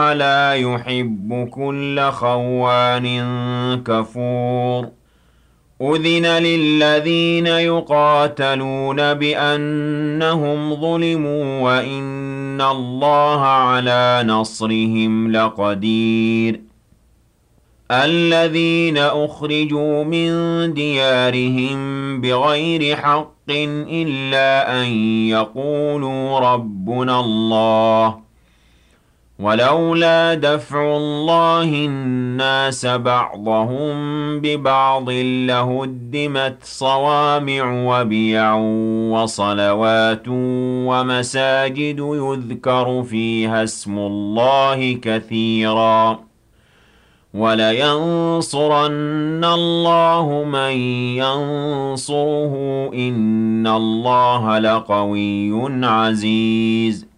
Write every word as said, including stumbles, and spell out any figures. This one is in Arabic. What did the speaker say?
لا يحب كل خوان كفور أذن للذين يقاتلون بأنهم ظلموا وإن الله على نصرهم لقدير الذين أخرجوا من ديارهم بغير حق إلا أن يقولوا ربنا الله ولولا دفع الله الناس بعضهم ببعض لهدمت صوامع وبيع وصلوات ومساجد يذكر فيها اسم الله كثيرا ولينصرن الله من ينصره إن الله لقوي عزيز